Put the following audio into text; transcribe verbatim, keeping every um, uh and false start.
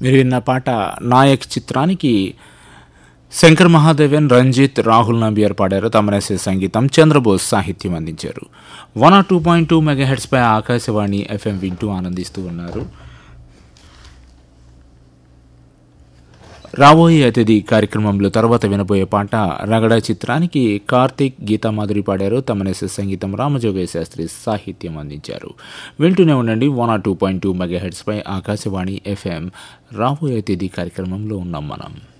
మీరు విన్న పాట నాయక్ చిత్రానికి శంకర్ మహాదేవన్, రంజిత్, రాహుల్ నంబియార్ పాడారు. తమనేసే సంగీతం, చంద్రబోస్ సాహిత్యం అందించారు. One or two point two mega heads pi Akashvani FM వింటూ ఆనందిస్తూ ఉన్నారు. రాబోయే అతిథి కార్యక్రమంలో తర్వాత వినబోయే పాట రగడ చిత్రానికి కార్తీక్, గీతామాధురి పాడారు. తమనేసే సంగీతం, రామజోగయ్య శాస్త్రి సాహిత్యం అందించారు. వింటూనే ఉండండి one or two point two mega heads pi Akashvani FM. రాబోయే అతిథి కార్యక్రమంలో ఉన్నాం మనం.